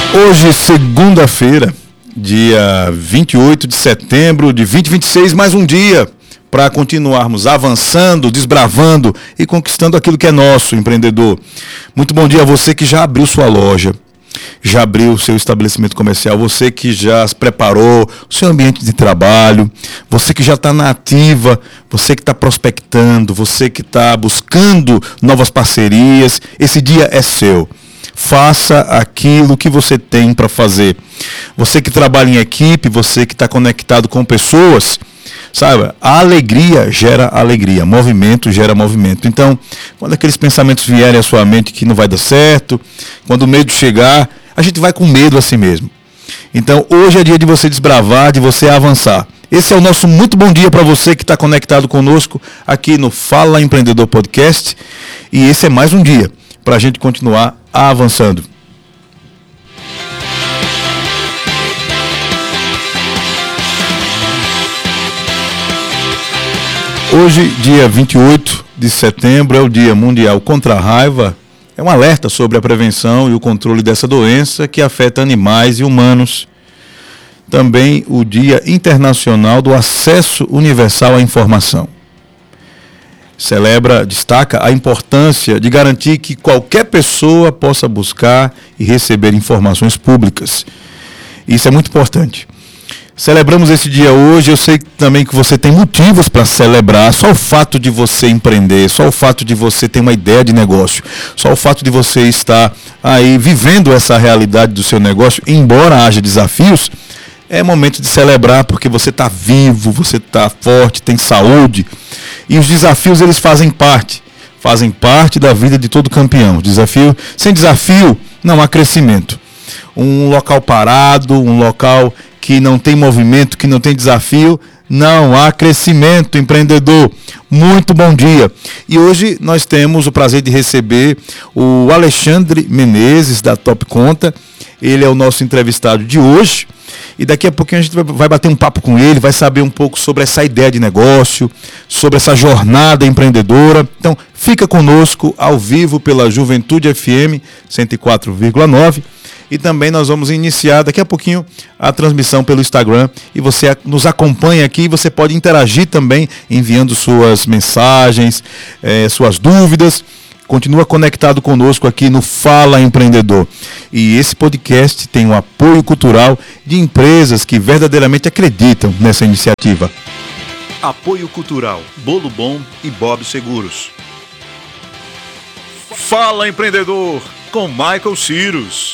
Hoje, segunda-feira, dia 28 de setembro de 2026, mais um dia para continuarmos avançando, desbravando e conquistando aquilo que é nosso, empreendedor. Muito bom dia a você que já abriu sua loja, já abriu seu estabelecimento comercial, você que já se preparou, o seu ambiente de trabalho, você que já está na ativa, você que está prospectando, você que está buscando novas parcerias, esse dia é seu. Faça aquilo que você tem para fazer. Você que trabalha em equipe, você que está conectado com pessoas, sabe? A alegria gera alegria, movimento gera movimento. Então, quando aqueles pensamentos vierem à sua mente que não vai dar certo, quando o medo chegar, a gente vai com medo assim mesmo. Então, hoje é dia de você desbravar, de você avançar. Esse é o nosso muito bom dia para você que está conectado conosco aqui no Fala Empreendedor Podcast. E esse é mais um dia para a gente continuar avançando. Hoje, dia 28 de setembro, é o Dia Mundial contra a Raiva. É um alerta sobre a prevenção e o controle dessa doença que afeta animais e humanos. Também o Dia Internacional do Acesso Universal à Informação. Destaca a importância de garantir que qualquer pessoa possa buscar e receber informações públicas. Isso é muito importante. Celebramos esse dia hoje, eu sei também que você tem motivos para celebrar, só o fato de você empreender, só o fato de você ter uma ideia de negócio, só o fato de você estar aí vivendo essa realidade do seu negócio, embora haja desafios, é momento de celebrar porque você está vivo, você está forte, tem saúde. E os desafios, eles fazem parte da vida de todo campeão. Sem desafio, não há crescimento. Um local parado, um local que não tem movimento, que não tem desafio, não há crescimento, empreendedor. Muito bom dia. E hoje nós temos o prazer de receber o Alexandre Menezes, da Top Conta. Ele é o nosso entrevistado de hoje. E daqui a pouquinho a gente vai bater um papo com ele, vai saber um pouco sobre essa ideia de negócio, sobre essa jornada empreendedora. Então, fica conosco ao vivo pela Juventude FM 104,9. E também nós vamos iniciar daqui a pouquinho a transmissão pelo Instagram. E você nos acompanha aqui, você pode interagir também enviando suas mensagens, suas dúvidas. Continua conectado conosco aqui no Fala Empreendedor. E esse podcast tem o apoio cultural de empresas que verdadeiramente acreditam nessa iniciativa. Apoio cultural, Bolo Bom e Bob Seguros. Fala Empreendedor, com Michael Cyrus.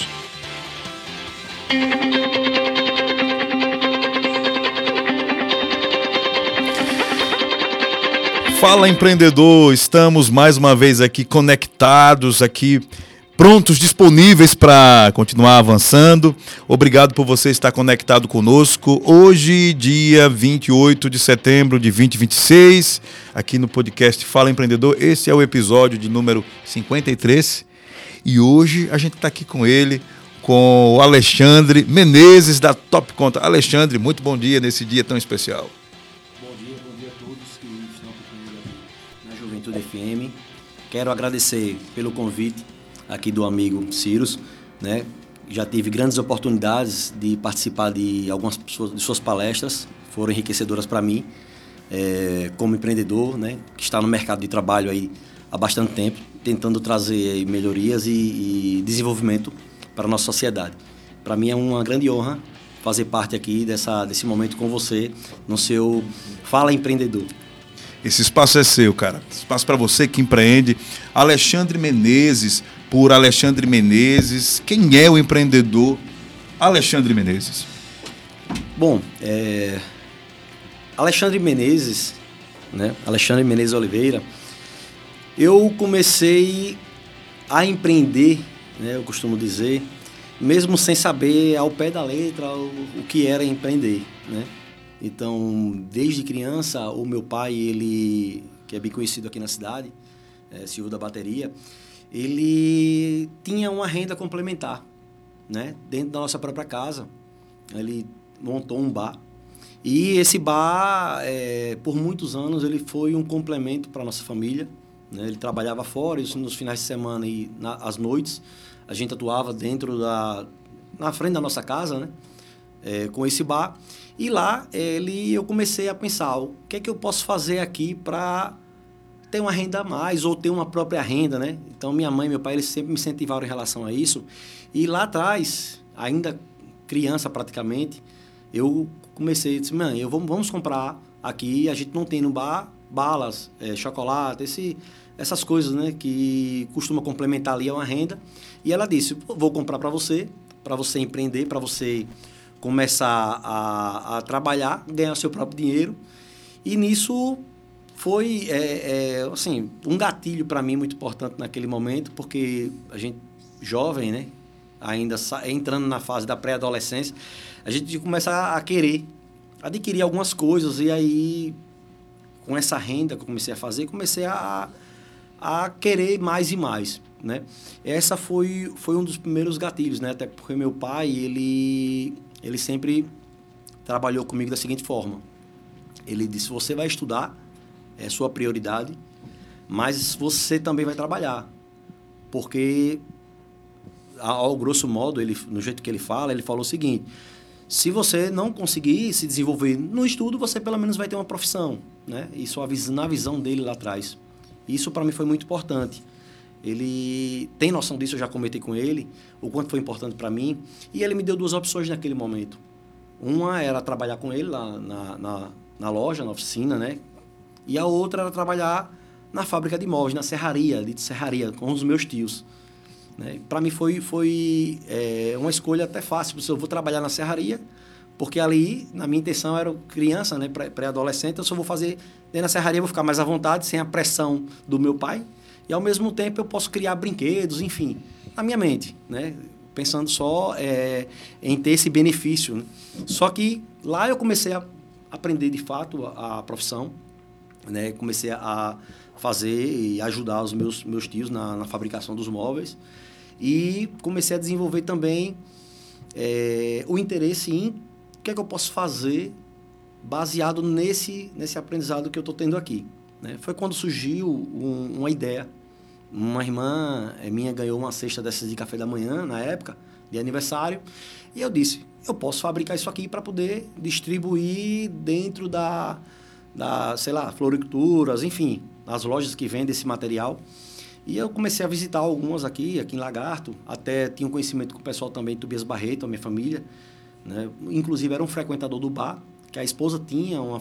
Fala Empreendedor, estamos mais uma vez aqui conectados, aqui prontos, disponíveis para continuar avançando. Obrigado por você estar conectado conosco. Hoje, dia 28 de setembro de 2026, aqui no podcast Fala Empreendedor. Esse é o episódio de número 53 e hoje a gente está aqui com ele, com o Alexandre Menezes da Top Conta. Alexandre, muito bom dia nesse dia tão especial. Bom dia a todos que estão acompanhando aqui na Juventude FM. Quero agradecer pelo convite aqui do amigo Cyrus, né? Já tive grandes oportunidades de participar de algumas de suas palestras, foram enriquecedoras para mim, como empreendedor, né? Que está no mercado de trabalho aí há bastante tempo, tentando trazer melhorias e desenvolvimento para a nossa sociedade. Para mim é uma grande honra fazer parte aqui desse momento com você, no seu Fala Empreendedor. Esse espaço é seu, cara. Espaço para você que empreende. Alexandre Menezes, por Alexandre Menezes. Quem é o empreendedor Alexandre Menezes? Bom, Alexandre Menezes, né? Alexandre Menezes Oliveira, eu comecei a empreender, né, eu costumo dizer, mesmo sem saber ao pé da letra o que era empreender, né? Então, desde criança, o meu pai, ele, que é bem conhecido aqui na cidade, Silvio da Bateria, ele tinha uma renda complementar, né? Dentro da nossa própria casa. Ele montou um bar. E esse bar, por muitos anos, ele foi um complemento para a nossa família, né? Ele trabalhava fora, isso nos finais de semana e às noites. A gente atuava dentro na frente da nossa casa, né? Com esse bar. E lá eu comecei a pensar, o que é que eu posso fazer aqui para ter uma renda a mais ou ter uma própria renda, né? Então, minha mãe e meu pai, eles sempre me incentivaram em relação a isso. E lá atrás, ainda criança praticamente, eu comecei, disse, mãe, vamos comprar aqui, a gente não tem no bar balas, chocolate, essas coisas, né? Que costuma complementar ali a uma renda. E ela disse, vou comprar para você empreender, para você começar a trabalhar, ganhar seu próprio dinheiro. E nisso foi assim, um gatilho para mim muito importante naquele momento, porque a gente, jovem, né, ainda entrando na fase da pré-adolescência, a gente começa a querer adquirir algumas coisas. E aí, com essa renda que eu comecei a fazer, comecei a querer mais e mais, né? Essa foi um dos primeiros gatilhos, né? Até porque meu pai, ele sempre trabalhou comigo da seguinte forma. Ele disse, você vai estudar, é sua prioridade, mas você também vai trabalhar. Porque, ao grosso modo, no jeito que ele falou o seguinte, se você não conseguir se desenvolver no estudo, você pelo menos vai ter uma profissão, né? Isso na visão dele lá atrás. Isso para mim foi muito importante. Ele tem noção disso, eu já comentei com ele, o quanto foi importante para mim. E ele me deu 2 opções naquele momento. Uma era trabalhar com ele lá na loja, na oficina, né? E a outra era trabalhar na fábrica de móveis, na serraria, de serraria, com os meus tios. Né? Para mim foi uma escolha até fácil. Eu vou trabalhar na serraria, porque ali, na minha intenção, era criança, né? Pré-adolescente, eu só vou fazer dentro da serraria, vou ficar mais à vontade, sem a pressão do meu pai. E, ao mesmo tempo, eu posso criar brinquedos, enfim, na minha mente, né? Pensando só em ter esse benefício. Né? Só que lá eu comecei a aprender, de fato, a profissão, né? Comecei a fazer e ajudar os meus tios na fabricação dos móveis. E comecei a desenvolver também o interesse em o que é que eu posso fazer baseado nesse aprendizado que eu estou tendo aqui. Né? Foi quando surgiu uma ideia. Uma irmã minha ganhou uma cesta dessas de café da manhã, na época, de aniversário, e eu disse, eu posso fabricar isso aqui para poder distribuir dentro da sei lá, floriculturas, enfim, as lojas que vendem esse material. E eu comecei a visitar algumas aqui em Lagarto, até tinha um conhecimento com o pessoal também, Tobias Barreto, a minha família, né? Inclusive era um frequentador do bar, que a esposa tinha uma